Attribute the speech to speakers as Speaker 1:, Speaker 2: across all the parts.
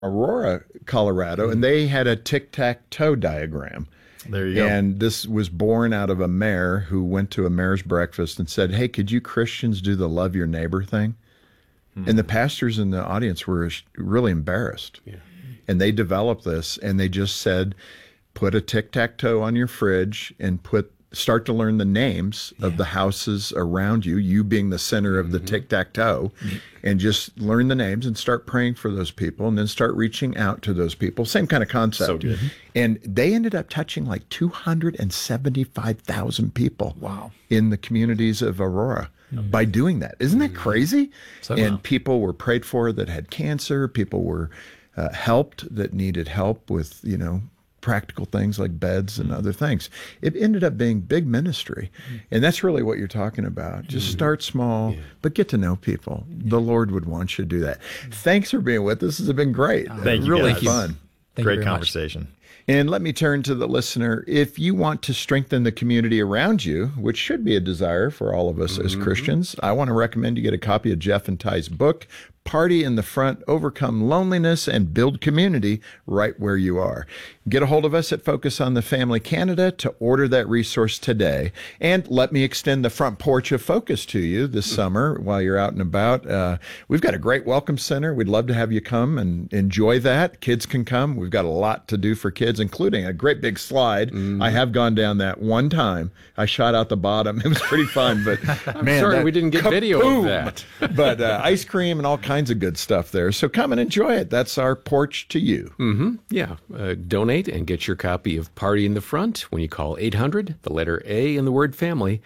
Speaker 1: Aurora, Colorado, and they had a tic-tac-toe diagram.
Speaker 2: There you go.
Speaker 1: And this was born out of a mayor who went to a mayor's breakfast and said, hey, could you Christians do the love your neighbor thing? And the pastors in the audience were really embarrassed. Yeah. And they developed this, and they just said, put a tic-tac-toe on your fridge and start to learn the names of the houses around you, you being the center of the tic-tac-toe, and just learn the names and start praying for those people, and then start reaching out to those people. Same kind of concept.
Speaker 2: So good.
Speaker 1: And they ended up touching like 275,000 people in the communities of Aurora by doing that. Isn't that crazy? People were prayed for that had cancer. People were helped that needed help with, practical things like beds and other things. It ended up being big ministry. And that's really what you're talking about. Just start small, but get to know people. The Lord would want you to do that. Thanks for being with us. This has been great.
Speaker 2: Thank you.
Speaker 1: Really
Speaker 2: guys.
Speaker 1: fun.
Speaker 2: Great conversation.
Speaker 1: And let me turn to the listener. If you want to strengthen the community around you, which should be a desire for all of us as Christians, I want to recommend you get a copy of Jeff and Ty's book, Party in the Front, Overcome Loneliness and Build Community right where you are. Get a hold of us at Focus on the Family Canada to order that resource today. And let me extend the front porch of Focus to you this summer while you're out and about. We've got a great welcome center. We'd love to have you come and enjoy that. Kids can come. We've got a lot to do for kids, including a great big slide. I have gone down that one time. I shot out the bottom. It was pretty fun, but
Speaker 3: I'm sorry we didn't get video of that.
Speaker 1: But ice cream and all kinds of good stuff there. So come and enjoy it. That's our porch to you.
Speaker 3: Yeah. Donate and get your copy of Party in the Front when you call 800, the letter A in the word family,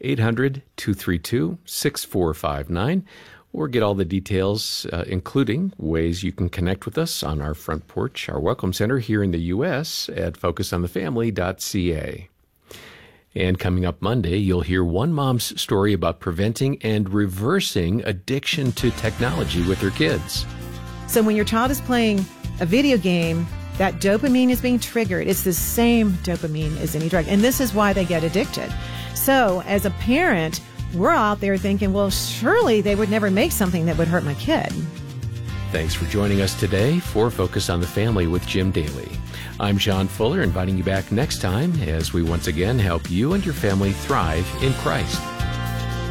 Speaker 3: 800-232-6459, or get all the details, including ways you can connect with us on our front porch, our welcome center here in the U.S. at focusonthefamily.ca. And coming up Monday, you'll hear one mom's story about preventing and reversing addiction to technology with her kids.
Speaker 4: So when your child is playing a video game, that dopamine is being triggered. It's the same dopamine as any drug. And this is why they get addicted. So as a parent, we're out there thinking, well, surely they would never make something that would hurt my kid.
Speaker 3: Thanks for joining us today for Focus on the Family with Jim Daly. I'm John Fuller, inviting you back next time as we once again help you and your family thrive in Christ.